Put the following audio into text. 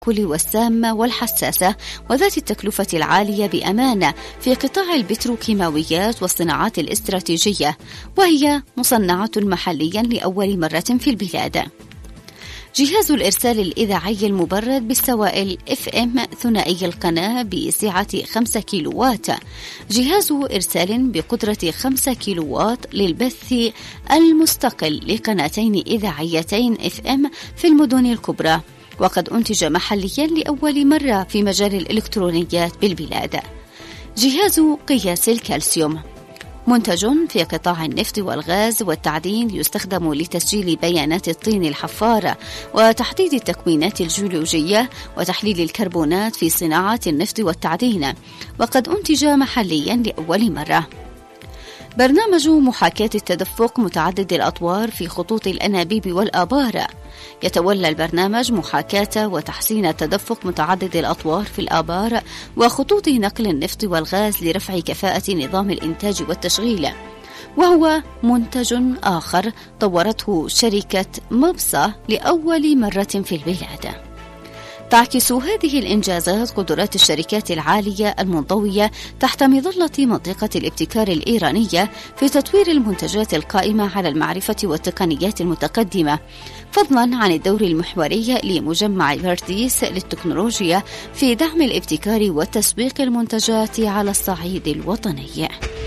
والسامة والحساسة وذات التكلفة العالية بأمانة في قطاع البتروكيماويات والصناعات الاستراتيجية، وهي مصنعة محليا لأول مرة في البلاد. جهاز الإرسال الإذاعي المبرد بالسوائل FM ثنائي القناة بسعة 5 كيلووات، جهاز إرسال بقدرة 5 كيلووات للبث المستقل لقناتين إذاعيتين FM في المدن الكبرى، وقد أنتج محليا لأول مرة في مجال الإلكترونيات بالبلاد. جهاز قياس الكالسيوم منتج في قطاع النفط والغاز والتعدين، يستخدم لتسجيل بيانات الطين الحفار وتحديد التكوينات الجيولوجية وتحليل الكربونات في صناعة النفط والتعدين، وقد أنتج محليا لأول مرة. برنامج محاكاة التدفق متعدد الأطوار في خطوط الأنابيب والآبار، يتولى البرنامج محاكاة وتحسين التدفق متعدد الأطوار في الآبار وخطوط نقل النفط والغاز لرفع كفاءة نظام الإنتاج والتشغيل، وهو منتج آخر طورته شركة مبصة لأول مرة في البلاد. تعكس هذه الإنجازات قدرات الشركات العالية المنضوية تحت مظلة منطقة الابتكار الإيرانية في تطوير المنتجات القائمة على المعرفة والتقنيات المتقدمة، فضلا عن الدور المحوري لمجمع برديس للتكنولوجيا في دعم الابتكار وتسويق المنتجات على الصعيد الوطني.